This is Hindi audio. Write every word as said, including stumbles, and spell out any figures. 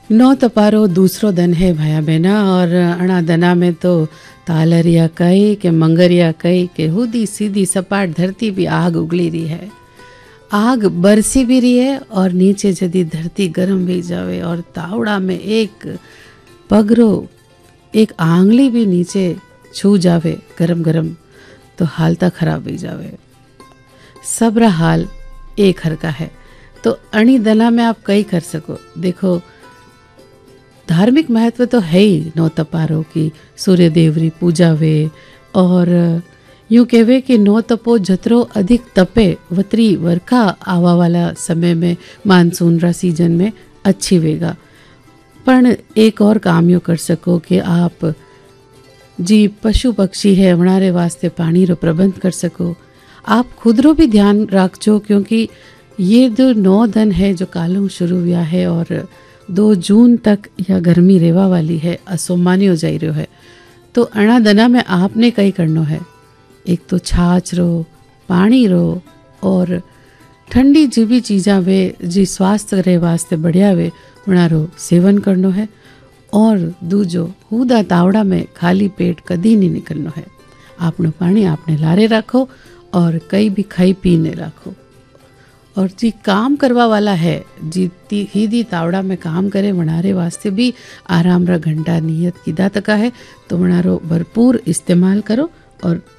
नौ तपारो दूसरो दन है भया बहना। और अणा दना में तो तालरिया कई के मंगरिया कई के हुदी सीधी सपाट धरती भी आग उगली रही है। आग बरसी भी रही है और नीचे जदी धरती गर्म भी जावे और तावड़ा में एक पगरो एक आंगली भी नीचे छू जावे गरम गरम तो हालता खराब हो जावे। सबरा हाल एक हर का है। तो अणी दना में आप कई कर सको। देखो धार्मिक महत्व तो है ही नौ तपारों की, सूर्य देवरी पूजा वे और यूँ कहवे कि नौ तपो जतरो अधिक तपे वतरी वर्खा आवा वाला समय में मानसून रा सीजन में अच्छी वेगा। पण एक और काम यो कर सको कि आप जी पशु पक्षी है वनारे वास्ते पानी रो प्रबंध कर सको। आप खुद रो भी ध्यान रखजो क्योंकि ये जो नौ दिन है जो कालू शुरू हुआ है और दो जून तक यह गर्मी रेवा वाली है, असोमानी हो जाई रहो है। तो अणा दना में आपने कई करनो है। एक तो छाछ रो, पानी रो और ठंडी जी भी चीज़ा वे जी स्वास्थ्य रे वास्ते बढ़िया वे उणारो सेवन करनो है। और दूजो हुदा तावड़ा में खाली पेट कदी नहीं निकलनो है। आपनो पानी आपने लारे रखो और कई भी खाई पीने रखो। और जी काम करवा वाला है जी हीदी तावड़ा में काम करे वनारे वास्ते भी आराम रा घंटा नियत कीदा तका है। तो वनारो भरपूर इस्तेमाल करो और